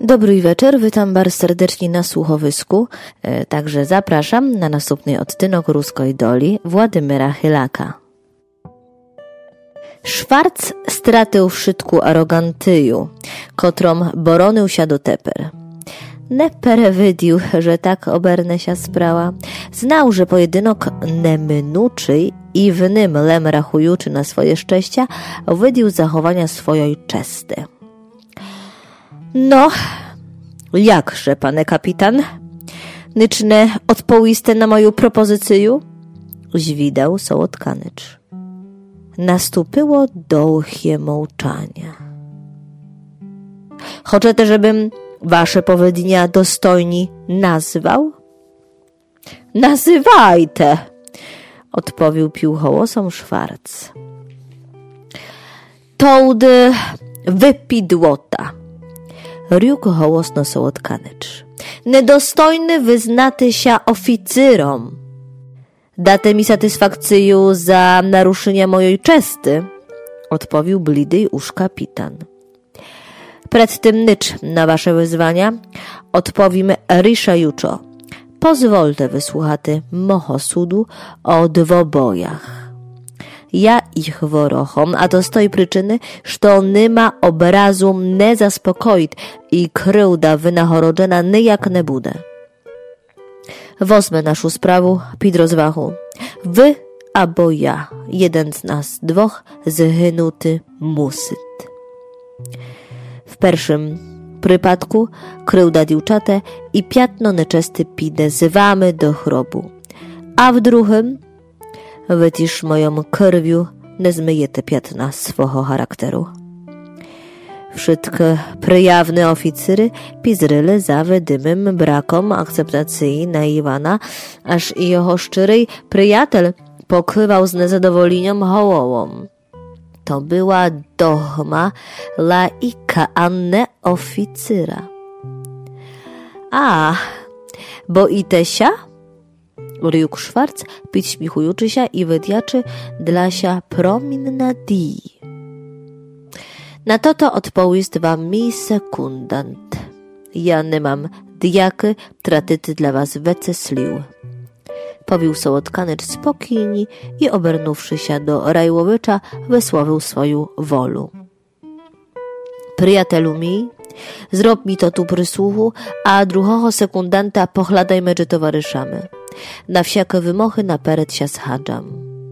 Dobry wieczór, witam bardzo serdecznie na słuchowisku, także zapraszam na następny odcinek ruskiej doli Władimira Chylaka. Szwarc stratył wszystku arogantyju, kotrom boronił się do teper. Nie przewidził, że tak oberne się sprawa. Znał, że pojedynek neminuczy i w nim lem rachujuczy na swoje szczęścia, wydził zachowania swojej czesty. No, jakże, panie kapitan? Nyczne odpowiste na moją propozycję? Zwidał Sołodkanycz. Nastąpiło długie mołczanie. Chcecie, żebym wasze powiedzenia dostojni nazwał? Nazywajte, odpowiedział piłhołosom Szwarc. Tołdy wypidłota, riókł hołosno Sołodkanycz. Niedostojny wyznaty się oficyrom. Date mi satysfakcję za naruszenie mojej czesty, odpowiedział blidy już kapitan. Przed tym nycz na wasze wyzwania odpowimy risza juczo. Pozwolte wysłuchaty moho sudu o dwobojach. Ja ich worochom, a to z tej przyczyny, że nyma obrazu nie zaspokoić i kryłda wynachorodzena nijak nie bude. Wozmę naszą sprawę pід rozwachu. Wy albo ja, jeden z nas dwóch, zhynuty musyt. W pierwszym przypadku kryłda dziewczate i piatno nieczesty pide zwamy do chrobu, a w drugim wycisz moją krwią nie zmyje te piatna swego charakteru. Wszystkie przyjawne oficery pizryli za wydymym brakom akceptacji na Iwana, aż i jeho szczery przyjaciel pokrywał z niezadowoleniem hołołom. To była dogma laika, a nie oficera. A, bo i tesia? Riuk Szwarc, śmiechujący się i wydiaczy dla się prominna di. Na to odpowiedź wam mi sekundant. Ja nie mam diaky tratyty dla was weceslił. Powił Sołodkanycz spokojni i obernówszy się do Rajłowycza, wysłowił swoją wolę. Przyjatelu mi, zrób mi to tu przysłuchu, a drugiego sekundanta pochladajmy, że towarzyszamy. Na wsiakie wymochy napełnić się schadzam.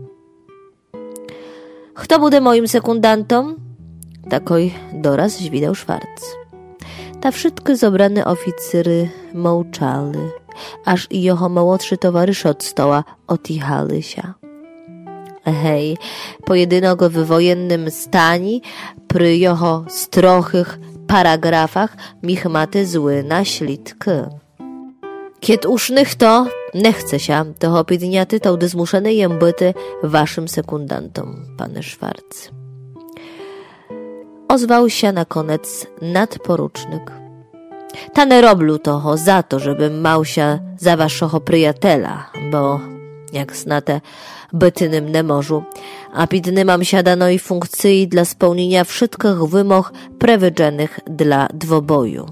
Kto będzie moim sekundantom? Takoj doraz zwidał Szwarc. Ta wszystkie zobrane oficery mołczali, aż i jeho młodszy towarzysze od stoła otichali się. Hej, pojedynek w wojennym stanie przy jeho strochych paragrafach mich maty zły naślitki. Kiedy usznych to nie chce się, to opiniaty to zmuszony jem byty waszym sekundantom, panie Szwarc. Ozwał się na koniec nadporucznik. Ta nie robił toho za to, żebym mał się za waszego przyjatela, bo, jak znate, bytynym nie morzu, a pidny mam siadanej funkcji dla spełnienia wszystkich wymog przewidzianych dla dwoboju.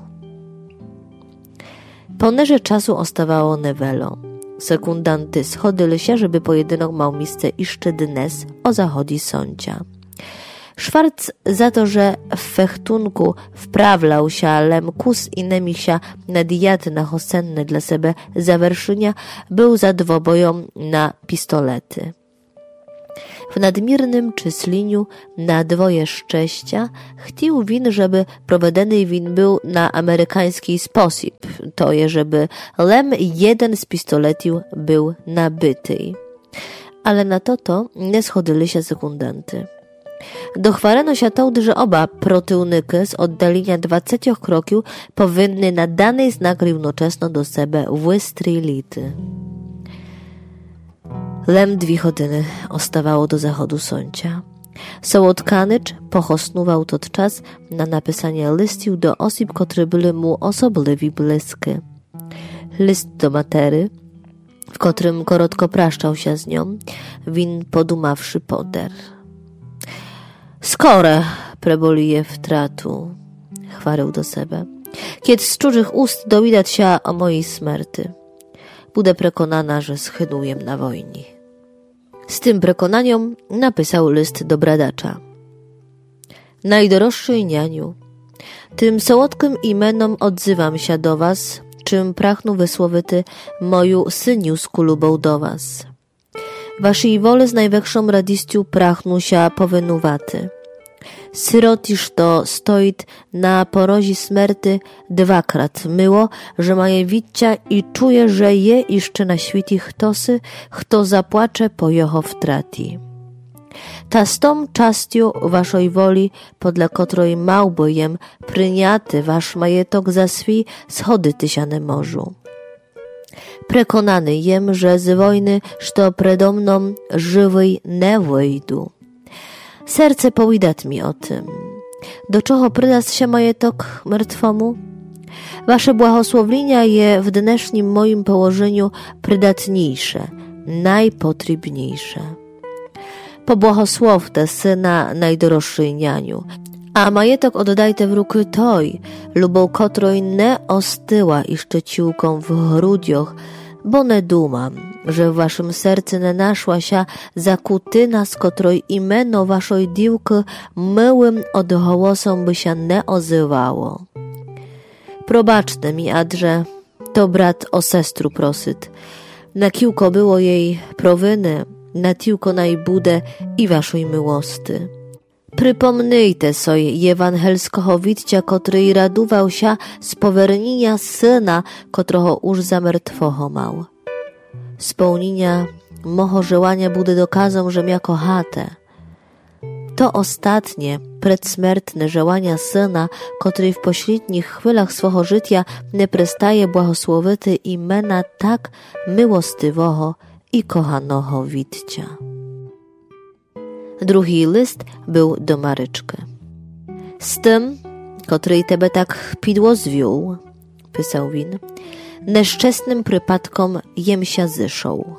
Ponerze czasu ostawało niewiele. Sekundanty schodzili się, żeby pojedynek miał miejsce jeszcze dnes o zachodzi sądzia. Szwarc za to, że w fechtunku wprawlał się lemku z innymi się na diety na hosenne dla siebie zawerszenia, był za dwoboją na pistolety. W nadmiernym czysleniu na dwoje szczęścia chciał win, żeby prowadzony win był na amerykański sposób, to je, żeby lem jeden z pistoletów był nabyty. Ale na to nie schodzili się sekundanty. Dochwarano się to, że oba protyłnyky z oddalenia 20 kroków powinny na dany znak równoczesno do siebie wystrzelić. Lem 2 godziny ostawało do zachodu słońca. Sołodkanycz pochosnował tot czas na napisanie listów do osób, które były mu osobliwie bliskie. List do matery, w którym korotko praszczał się z nią, win podumawszy poder. Skore prebolije w tratu, chwarył do siebie. Kiedy z cudzych ust dowiadać się o mojej śmierty, będę przekonana, że schynuję na wojnie. Z tym przekonaniem napisał list do bradacza. Najdroższy nianiu, tym słodkim imieniem odzywam się do was, czym prachnu wysłowity moją syniusku lubą do was. Waszej woli z największą radością prachnu się powynuwaty. Syrotisz to stoit na porozi śmierty dwakrat myło, że maje widzia i czuje, że je jeszcze na świecie ktosy, kto zapłacze po jeho wtrati. Ta z tą czastio waszej woli, podle której małbojem pryniaty wasz majetok za swi schody tysiane morzu. Prekonany jem, że z wojny, što predo mną żywej nie wyjdu. Serce powidat mi o tym. Do czego przydas się majetok martwomu? Wasze błogosławienia je w dnesznim moim położeniu przydatniejsze, najpotrzebniejsze. Pobłogosławte syna najdroższej nianiu, a majetok oddajte w ruky toj, lubą której nie ostyła i szczeciłką w grudziach, bo nie dumam, że w waszym sercu nie naszła się zakutyna, z której imieno waszej dziewki myłym odgłosem by się nie ozywało. Probaczcie mi, adże to brat o sestru prosyt. Na kiłko było jej prowiny, na tiłko najbudę i waszej miłosty. Przypomnijte sobie ewangelskiego widcia, który radował się z powernienia syna, którego już zamartwoho mał. Spełnienia moho żołania bude dokazom, że mia kochate. To ostatnie, predsmертne żołania syna, który w pośrednich chwilach swego życia nie przestaje błogosławity imena tak miłostywoho i kochanoho widcia. Drugi list był do Maryczki. Z tym, który tebe tak pidło zwiół, pisał win, nieszczęsnym przypadkom jem się zyszał.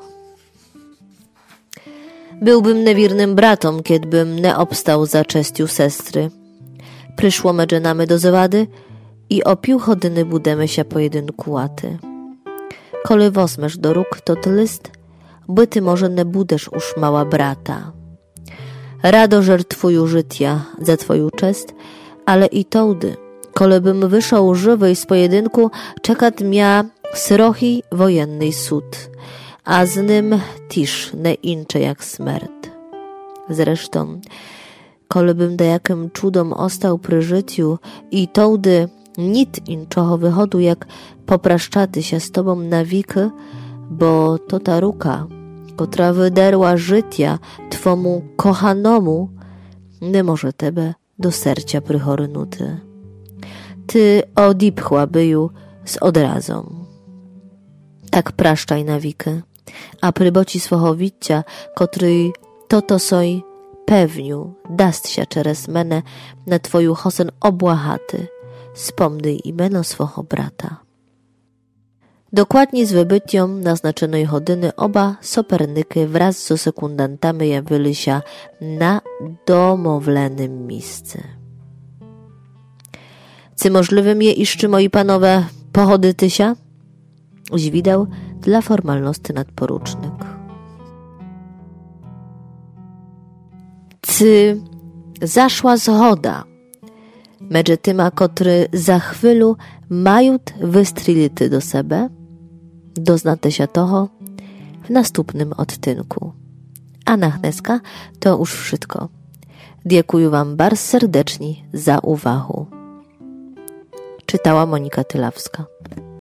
Byłbym niewiernym bratom, kiedbym nie obstał za cześciu sestry. Przyszło medże namy do zawady i o pił chodyny budemy się pojedynkułaty. Kole wosmesz do róg tot list, by ty może nie budesz już mała brata. Rado żertwuju życia za twoją czest, ale i tołdy, kolebym wyszał żywy z pojedynku, czekać mia srochi wojenny sud, a z nim tisz nie incze jak śmierć. Zresztą, kolebym dajakim cudom ostał przy życiu i tołdy nic inczego wychodu jak popraszczaty się z tobą na wieki, bo to ta ruka, która wyderła życia twomu kochanomu, nie może tebe do sercia przychornuty. Ty odipchła byju z odrazą. Tak praszczaj na wikę, a pryboci swego widcia, który to soj pewniu dast się czerez mene na twoju hosen obłahaty, wspomnij imeno swego brata. Dokładnie z wybycią naznaczonej godziny oba sopernyky wraz z sekundantami jawili się na domowlenym miejscu. Czy możliwym je iszczy, moi panowie, pochody tysia? Zwidał dla formalności nadporucznik. Czy zaszła zgoda medże tyma, który za chwilu majut wystrzelity do sebe? Doznate się toho w następnym odtynku. A na chneska to już wszystko. Dziękuję wam bardzo serdecznie za uwagę. Czytała Monika Tylawska.